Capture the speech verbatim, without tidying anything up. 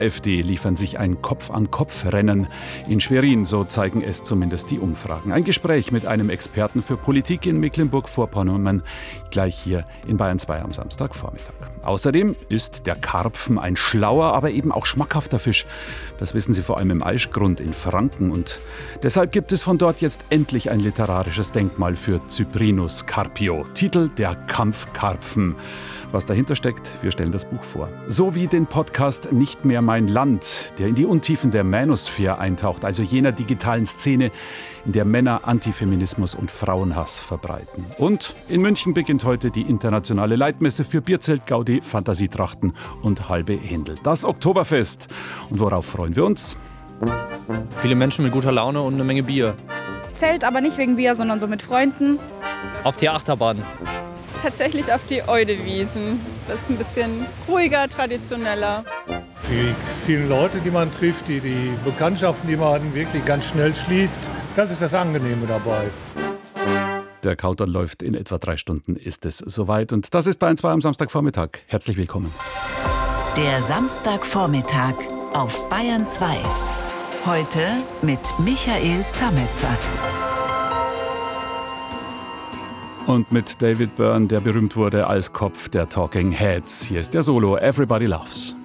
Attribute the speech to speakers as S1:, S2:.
S1: AfD liefern sich ein Kopf-an-Kopf-Rennen. In Schwerin, so zeigen es zumindest die Umfragen. Ein Gespräch mit einem Experten für Politik in Mecklenburg-Vorpommern, gleich hier in Bayern zwei am Samstagvormittag. Außerdem ist der Karpfen ein schlauer, aber eben auch schmackhafter Fisch. Das wissen Sie vor allem im Aischgrund in Franken. Und deshalb gibt es von dort jetzt endlich ein literarisches Denkmal für Cyprinus Carpio. Titel: Der Kampfkarpfen. Was dahinter steckt, wir stellen das Buch vor. So wie den Podcast Nicht mehr mein Land, der in die Untiefen der Manosphere eintaucht, also jener digitalen Szene, in der Männer Antifeminismus und Frauenhass verbreiten. Und in München beginnt heute die internationale Leitmesse für Bierzelt, Gaudi, Fantasietrachten und halbe Händel. Das Oktoberfest. Und worauf freuen wir uns?
S2: Viele Menschen mit guter Laune und eine Menge Bier.
S3: Zelt, aber nicht wegen Bier, sondern so mit Freunden.
S2: Auf die Achterbahn.
S3: Tatsächlich auf die Eudewiesen. Das ist ein bisschen ruhiger, traditioneller.
S4: Die vielen Leute, die man trifft, die, die Bekanntschaften, die man wirklich ganz schnell schließt, das ist das Angenehme dabei.
S1: Der Countdown läuft, in etwa drei Stunden ist es soweit. Und das ist Bayern zwei am Samstagvormittag. Herzlich willkommen.
S5: Der Samstagvormittag auf Bayern zwei. Heute mit Michael Zametzer.
S1: Und mit David Byrne, der berühmt wurde als Kopf der Talking Heads. Hier ist der Solo Everybody Loves.